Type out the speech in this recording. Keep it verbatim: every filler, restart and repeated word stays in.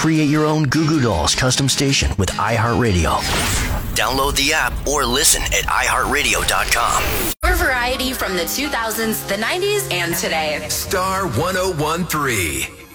Create your own Goo Goo Dolls custom station with iHeartRadio. Download the app or listen at i heart radio dot com. For variety from the two thousands, the nineties, and today. Star one oh one three.